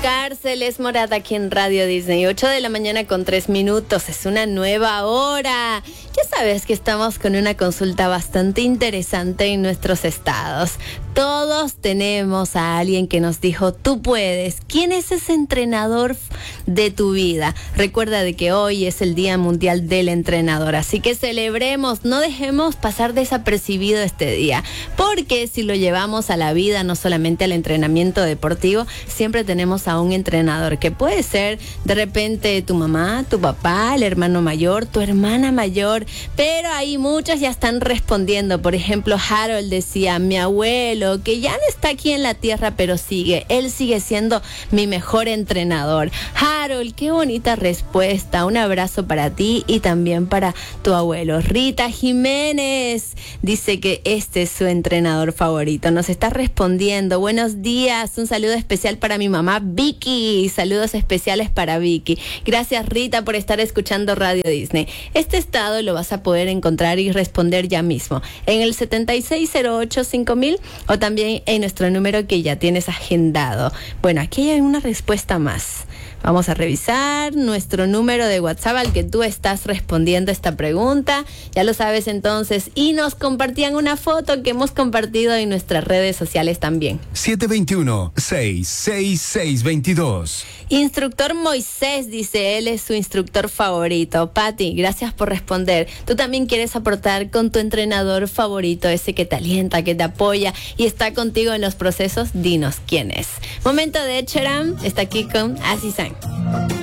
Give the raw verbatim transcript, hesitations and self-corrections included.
Cárceles Morada aquí en Radio Disney. ocho de la mañana con tres minutos. Es una nueva hora. Ya sabes que estamos con una consulta bastante interesante en nuestros estados. Todos tenemos a alguien que nos dijo, tú puedes. ¿Quién es ese entrenador de tu vida? Recuerda de que hoy es el Día Mundial del Entrenador, así que celebremos, no dejemos pasar desapercibido este día, porque si lo llevamos a la vida, no solamente al entrenamiento deportivo, siempre tenemos a un entrenador que puede ser de repente tu mamá, tu papá, el hermano mayor, tu hermana mayor, pero ahí muchos ya están respondiendo. Por ejemplo, Harold decía, mi abuelo, que ya no está aquí en la tierra, pero sigue, él sigue siendo mi mejor entrenador. Harold, qué bonita respuesta, un abrazo para ti y también para tu abuelo. Rita Jiménez dice que este es su entrenador favorito, nos está respondiendo. Buenos días, un saludo especial para mi mamá Vicky, saludos especiales para Vicky. Gracias, Rita, por estar escuchando Radio Disney. Este estado lo vas a poder encontrar y responder ya mismo en el setenta y seis cero ocho cinco mil o también en nuestro número que ya tienes agendado. Bueno, aquí hay una respuesta más. Vamos a revisar nuestro número de WhatsApp al que tú estás respondiendo esta pregunta. Ya lo sabes entonces. Y nos compartían una foto que hemos compartido en nuestras redes sociales también. siete dos uno, seis seis seis dos dos. Instructor Moisés dice, él es su instructor favorito. Patti, gracias por responder. Tú también quieres aportar con tu entrenador favorito, ese que te alienta, que te apoya y está contigo en los procesos. Dinos quién es. Momento de Ed Sheeran, está aquí con Azizan.